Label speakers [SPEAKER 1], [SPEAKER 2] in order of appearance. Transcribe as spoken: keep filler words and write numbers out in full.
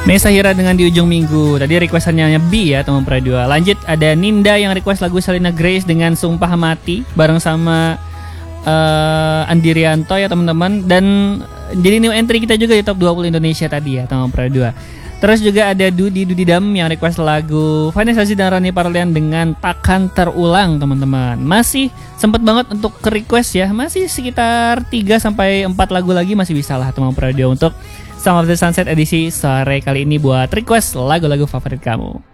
[SPEAKER 1] Mesa Hira dengan Di Ujung Minggu. Tadi requestannya B ya teman Pro dua. Lanjut ada Ninda yang request lagu Selena Grace dengan Sumpah Mati bareng sama uh, Andi Rianto ya teman-teman. Dan jadi new entry kita juga di top dua puluh Indonesia tadi ya teman Pro dua. Terus juga ada Dudi Dudi Dam yang request lagu Vanessa Sasi dan Rani Parlian dengan Takkan Terulang teman-teman. Masih sempet banget untuk ke request ya. Masih sekitar tiga sampai empat lagu lagi masih bisa lah teman Pro dua untuk Song of the Sunset edisi sore kali ini buat request lagu-lagu favorit kamu.